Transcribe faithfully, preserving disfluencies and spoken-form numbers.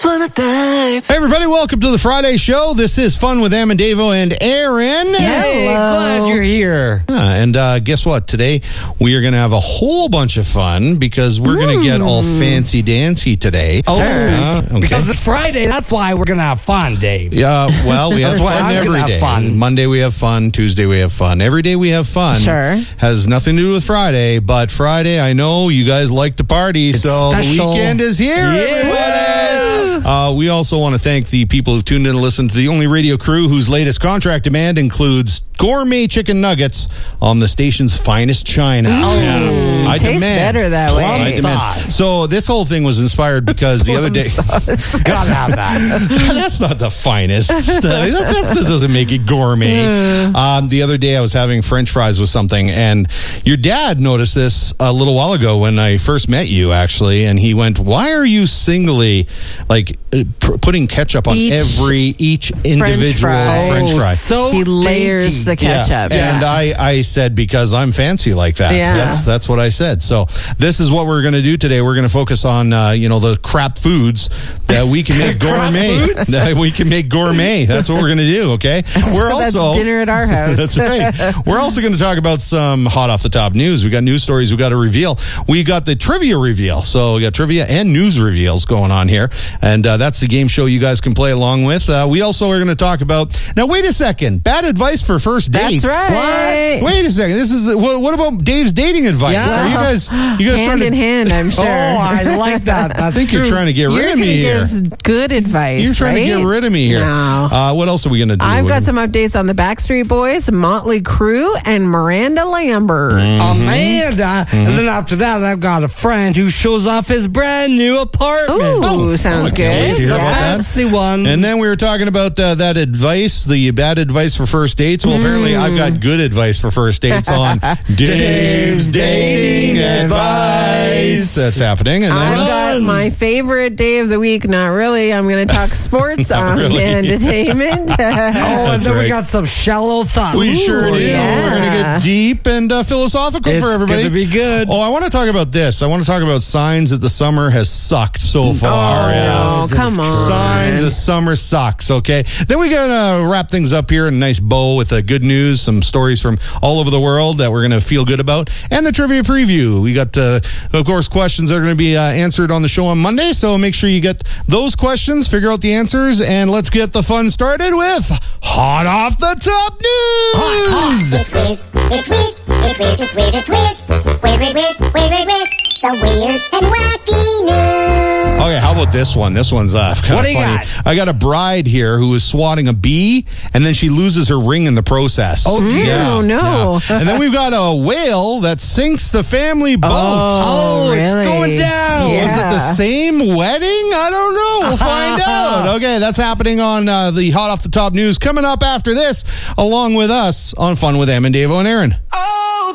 Hey everybody, welcome to the Friday show. This is Fun with Amandavo and Aaron. Hey, glad you're here. Uh, and uh, guess what? Today we are going to have a whole bunch of fun because we're going to get all fancy dancy today. Oh, uh, okay. because it's Friday. That's why we're going to have fun, Dave. Yeah, well, we have That's why fun I'm every gonna have day. fun. Monday we have fun. Tuesday we have fun. Every day we have fun. Sure. Has nothing to do with Friday, but Friday, I know you guys like to party, It's so special. the weekend is here, Yeah. everybody. Uh, we also want to thank the people who've tuned in and listened to the only radio crew whose latest contract demand includes gourmet chicken nuggets on the station's finest china. Oh, I tastes demand. better that Plum I way. demand. sauce. So this whole thing was inspired because the other day... Gotta have that. That's not the finest stuff. That, that doesn't make it gourmet. Um, the other day I was having French fries with something, and your dad noticed this a little while ago when I first met you, actually, and he went, "Why are you singly, like, uh, pr- putting ketchup on Each every, each individual fry. French Oh, fry?" so He layers dainty. the ketchup. Yeah. And I, I said, because I'm fancy like that. Yeah. That's that's what I said. So this is what we're going to do today. We're going to focus on, uh, you know, the crap foods that we can make Crap gourmet. foods? That we can make gourmet. That's what we're going to do, okay? We're That's also... dinner at our house. That's right. We're also going to talk about some hot off the top news. We got news stories we got to reveal. We got the trivia reveal. So we got trivia and news reveals going on here. And uh, that's the game show you guys can play along with. Uh, we also are going to talk about... Now, wait a second. Bad advice for first dates. That's right. What? Wait a second. This is the, what, what about Dave's dating advice? Yeah. Are you guys, you guys trying Hand to... in hand, I'm sure. Oh, I like that. That's I think true. you're trying to get You're rid of gonna me here. give good advice. You're trying right? to get rid of me here. No. Uh, what else are we going to do? I've got some updates on the Backstreet Boys, Motley Crue, and Miranda Lambert. Mm. Amanda. Mm-hmm. And then after that, I've got a friend who shows off his brand new apartment. Ooh, Oh, sounds I can't wait good. to hear about that. Fancy one. And then we were talking about uh, that advice, the bad advice for first dates. Well, apparently I've got good advice for first dates on Dave's Dating Advice. That's happening. And I've then got my favorite day of the week. Not really. I'm going to talk sports um, really. and entertainment. oh, and That's then right. we got some shallow thoughts. we sure do. yeah. We're going to get deep and uh, philosophical It's for everybody. gonna be good. Oh, I want to talk about this. I want to talk about signs that the summer has sucked so far. Oh, Yeah. come on. Signs the summer sucks, okay? Then we got to wrap things up here in a nice bow with uh, good news, some stories from all over the world that we're going to feel good about, and the trivia preview. We got, uh, of course, questions that are going to be uh, answered on the show on Monday, so make sure you get those questions, figure out the answers, and let's get the fun started with Hot Off the Top News! It's weird, it's weird, it's weird, it's weird, it's weird. Weird, weird, weird, weird, weird, weird. The weird and wacky news. Okay, how about this one? This one's uh, kind What of do you funny. got? I got a bride here who is swatting a bee, and then she loses her ring in the process. Oh, dear. Oh, no. yeah. And then we've got a whale that sinks the family boat. Oh, really? it's going down. Yeah. Was it the same wedding? I don't know. We'll find out. Okay, that's happening on uh, the Hot Off the Top News coming up after this, along with us on Fun with Amandavo and Aaron.